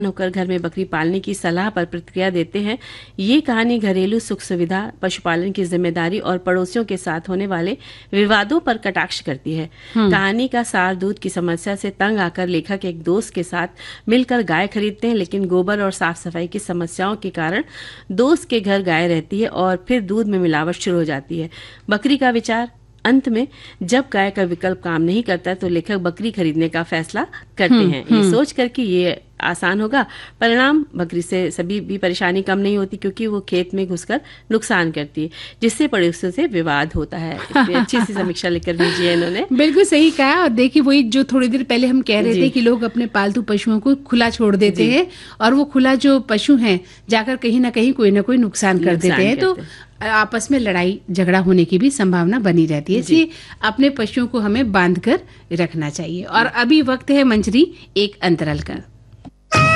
होकर घर में बकरी पालने की सलाह पर प्रतिक्रिया देते हैं। ये कहानी घरेलू सुख सुविधा, पशुपालन की जिम्मेदारी और पड़ोसियों के साथ होने वाले विवादों पर कटाक्ष करती है। कहानी का सार दूध की समस्या से तंग आकर लेखक एक दोस्त के साथ मिलकर गाय खरीदते हैं, लेकिन गोबर और साफ सफाई की समस्याओं के कारण दोस्त के घर गाय रहती है और फिर दूध में मिलावट शुरू हो जाती है। बकरी का विचार अंत में, जब गाय का विकल्प काम नहीं करता तो लेखक बकरी खरीदने का फैसला करते हैं, ये सोच कर कि ये आसान होगा। परिणाम, बकरी से सभी भी परेशानी कम नहीं होती क्योंकि वो खेत में घुसकर नुकसान करती है, जिससे पड़ोसियों से विवाद होता है। अच्छी सी समीक्षा लिखकर भेजी है इन्होंने। बिल्कुल सही कहा। और देखिए, वही जो थोड़ी देर पहले हम कह रहे थे कि लोग अपने पालतू पशुओं को खुला छोड़ देते हैं और वो खुला जो पशु हैं जाकर कहीं ना कहीं कोई ना कोई नुकसान कर देते हैं, तो आपस में लड़ाई झगड़ा होने की भी संभावना बनी रहती है। इसलिए अपने पशुओं को हमें बांध कर रखना चाहिए। और अभी वक्त है मंजरी एक अंतराल का।